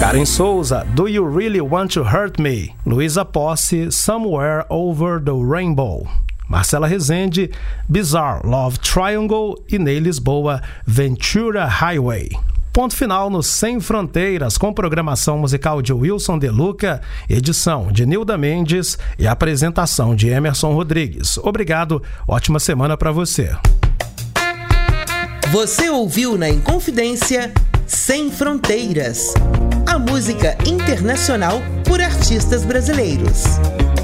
Karen Souza, Do You Really Want to Hurt Me? Luísa Posse, Somewhere Over the Rainbow. Marcela Rezende, Bizarre Love Triangle. E Ney Lisboa, Ventura Highway. Ponto final no Sem Fronteiras, com programação musical de Wilson De Luca, edição de Nilda Mendes e apresentação de Emerson Rodrigues. Obrigado, ótima semana para você. Você ouviu na Inconfidência Sem Fronteiras, a música internacional por artistas brasileiros.